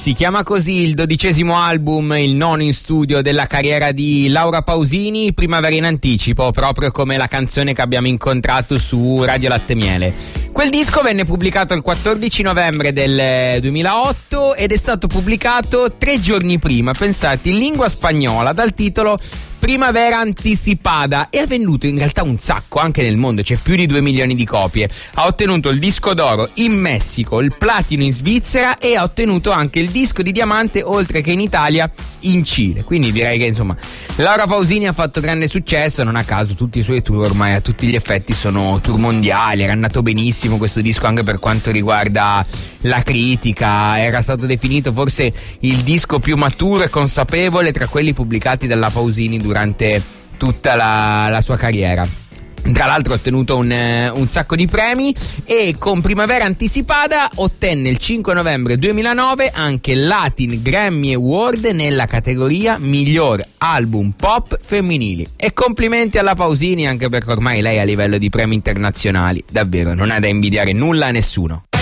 Si chiama così il 12° album, il nono in studio della carriera di Laura Pausini, Primavera in anticipo, proprio come la canzone che abbiamo incontrato su Radio Latte Miele. Quel disco venne pubblicato il 14 novembre del 2008 ed è stato pubblicato 3 giorni prima, pensate, in lingua spagnola dal titolo Primavera Anticipada, e ha venduto in realtà un sacco anche nel mondo, c'è più di 2 milioni di copie. Ha ottenuto il disco d'oro in Messico, il platino in Svizzera e ha ottenuto anche il disco di diamante, oltre che in Italia, in Cile. Quindi direi che insomma Laura Pausini ha fatto grande successo, non a caso tutti i suoi tour ormai a tutti gli effetti sono tour mondiali. Era andato benissimo questo disco anche per quanto riguarda la critica, era stato definito forse il disco più maturo e consapevole tra quelli pubblicati dalla Pausini durante tutta la sua carriera. Tra l'altro ha ottenuto un sacco di premi e con Primavera Anticipada ottenne il 5 novembre 2009 anche il Latin Grammy Award nella categoria Miglior Album Pop Femminili. E complimenti alla Pausini, anche perché ormai lei a livello di premi internazionali davvero non ha da invidiare nulla a nessuno.